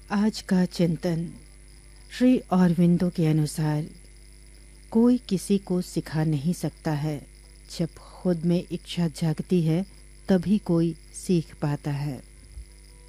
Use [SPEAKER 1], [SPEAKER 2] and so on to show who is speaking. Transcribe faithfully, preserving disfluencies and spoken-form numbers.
[SPEAKER 1] आज का चिंतन श्री अरविंदो के अनुसार कोई किसी को सिखा नहीं सकता है। जब खुद में इच्छा जागती है तभी कोई सीख पाता है।